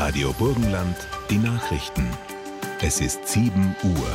Radio Burgenland, die Nachrichten. Es ist 7 Uhr.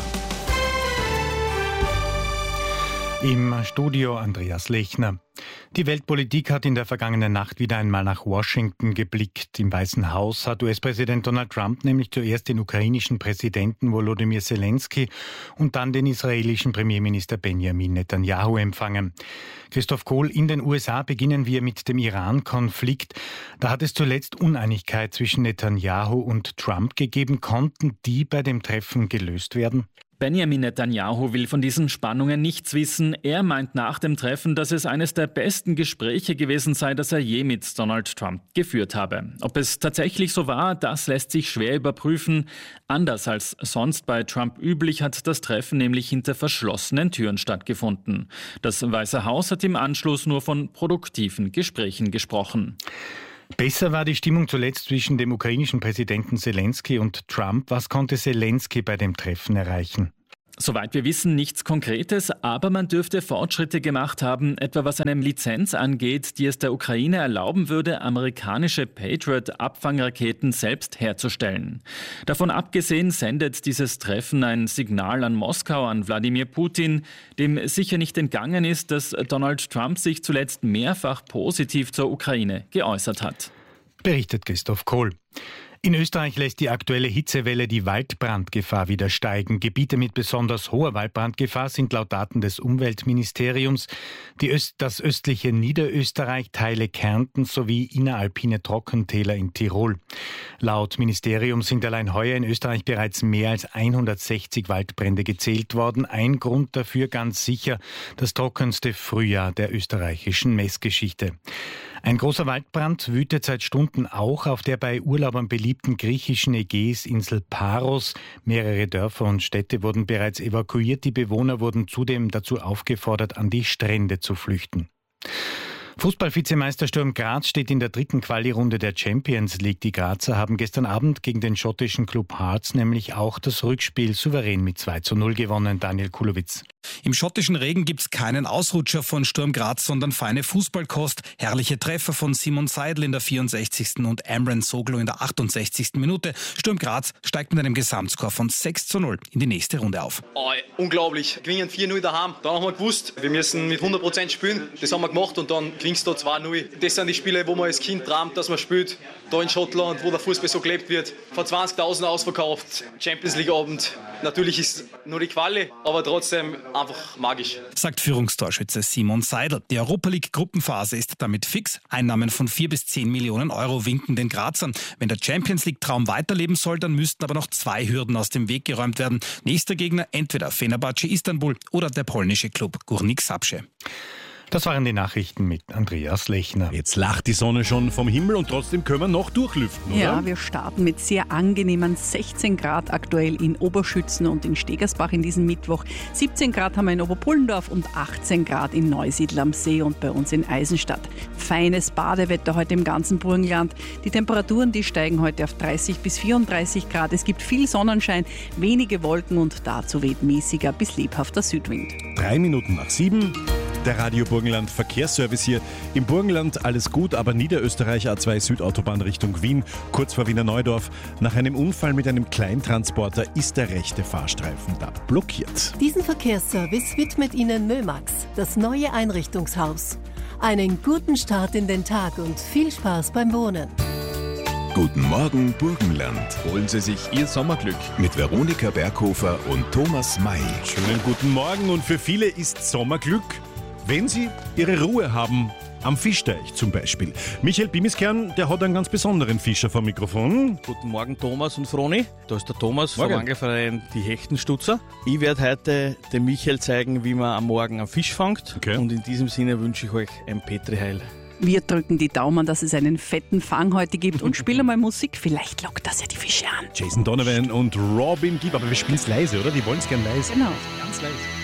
Im Studio Andreas Lechner. Die Weltpolitik hat in der vergangenen Nacht wieder einmal nach Washington geblickt. Im Weißen Haus hat US-Präsident Donald Trump nämlich zuerst den ukrainischen Präsidenten Volodymyr Zelensky und dann den israelischen Premierminister Benjamin Netanyahu empfangen. Christoph Kohl, in den USA beginnen wir mit dem Iran-Konflikt. Da hat es zuletzt Uneinigkeit zwischen Netanyahu und Trump gegeben. Konnten die bei dem Treffen gelöst werden? Benjamin Netanyahu will von diesen Spannungen nichts wissen. Er meint nach dem Treffen, dass es eines der besten Gespräche gewesen sei, das er je mit Donald Trump geführt habe. Ob es tatsächlich so war, das lässt sich schwer überprüfen. Anders als sonst bei Trump üblich hat das Treffen nämlich hinter verschlossenen Türen stattgefunden. Das Weiße Haus hat im Anschluss nur von produktiven Gesprächen gesprochen. Besser war die Stimmung zuletzt zwischen dem ukrainischen Präsidenten Zelensky und Trump. Was konnte Zelensky bei dem Treffen erreichen? Soweit wir wissen, nichts Konkretes, aber man dürfte Fortschritte gemacht haben, etwa was eine Lizenz angeht, die es der Ukraine erlauben würde, amerikanische Patriot-Abfangraketen selbst herzustellen. Davon abgesehen sendet dieses Treffen ein Signal an Moskau, an Wladimir Putin, dem sicher nicht entgangen ist, dass Donald Trump sich zuletzt mehrfach positiv zur Ukraine geäußert hat. Berichtet Christoph Kohl. In Österreich lässt die aktuelle Hitzewelle die Waldbrandgefahr wieder steigen. Gebiete mit besonders hoher Waldbrandgefahr sind laut Daten des Umweltministeriums das östliche Niederösterreich, Teile Kärntens sowie inneralpine Trockentäler in Tirol. Laut Ministerium sind allein heuer in Österreich bereits mehr als 160 Waldbrände gezählt worden. Ein Grund dafür ganz sicher das trockenste Frühjahr der österreichischen Messgeschichte. Ein großer Waldbrand wütet seit Stunden auch auf der bei Urlaubern beliebten griechischen Ägäisinsel Paros. Mehrere Dörfer und Städte wurden bereits evakuiert. Die Bewohner wurden zudem dazu aufgefordert, an die Strände zu flüchten. Fußball-Vizemeister Sturm Graz steht in der dritten Quali-Runde der Champions League. Die Grazer haben gestern Abend gegen den schottischen Club Hearts nämlich auch das Rückspiel souverän mit 2:0 gewonnen. Daniel Kulowitz. Im schottischen Regen gibt's keinen Ausrutscher von Sturm Graz, sondern feine Fußballkost. Herrliche Treffer von Simon Seidel in der 64. und Amran Soglo in der 68. Minute. Sturm Graz steigt mit einem Gesamtscore von 6:0 in die nächste Runde auf. Unglaublich. Gewinnen 4:0 daheim. Dann haben wir gewusst, wir müssen mit 100% spielen. Das haben wir gemacht und dann gewinnst du 2:0. Das sind die Spiele, wo man als Kind träumt, dass man spielt. Da in Schottland, wo der Fußball so gelebt wird. Vor 20.000 ausverkauft. Champions League Abend. Natürlich ist nur die Quali, aber trotzdem einfach magisch. Sagt Führungstorschütze Simon Seidel. Die Europa League Gruppenphase ist damit fix. Einnahmen von 4 bis 10 Millionen Euro winken den Grazern. Wenn der Champions League Traum weiterleben soll, dann müssten aber noch 2 Hürden aus dem Weg geräumt werden. Nächster Gegner entweder Fenerbahce Istanbul oder der polnische Klub Górnik Zabrze. Das waren die Nachrichten mit Andreas Lechner. Jetzt lacht die Sonne schon vom Himmel und trotzdem können wir noch durchlüften, oder? Ja, wir starten mit sehr angenehmen 16 Grad aktuell in Oberschützen und in Stegersbach in diesem Mittwoch. 17 Grad haben wir in Oberpullendorf und 18 Grad in Neusiedl am See und bei uns in Eisenstadt. Feines Badewetter heute im ganzen Burgenland. Die Temperaturen, die steigen heute auf 30 bis 34 Grad. Es gibt viel Sonnenschein, wenige Wolken und dazu weht mäßiger bis lebhafter Südwind. 3 Minuten nach 7. Der Radio Burgenland Verkehrsservice hier. Im Burgenland alles gut, aber Niederösterreich A2 Südautobahn Richtung Wien, kurz vor Wiener Neudorf. Nach einem Unfall mit einem Kleintransporter ist der rechte Fahrstreifen da blockiert. Diesen Verkehrsservice widmet Ihnen Mömax, das neue Einrichtungshaus. Einen guten Start in den Tag und viel Spaß beim Wohnen. Guten Morgen Burgenland. Holen Sie sich Ihr Sommerglück Mit Veronika Berghofer und Thomas May. Schönen guten Morgen und für viele ist Sommerglück, wenn sie ihre Ruhe haben, am Fischteich zum Beispiel. Michael Bimiskern, der hat einen ganz besonderen Fischer vor Mikrofon. Guten Morgen Thomas und Froni, da ist der Thomas vom Angelverein Die Hechtenstutzer. Ich werde heute dem Michael zeigen, wie man am Morgen einen Fisch fängt. Okay. Und in diesem Sinne wünsche ich euch ein Petri-Heil. Wir drücken die Daumen, dass es einen fetten Fang heute gibt und spielen mal Musik. Vielleicht lockt das ja die Fische an. Jason Donovan und Robin Gibb, aber wir spielen es leise, oder? Die wollen es gern leise. Genau. Ganz leise.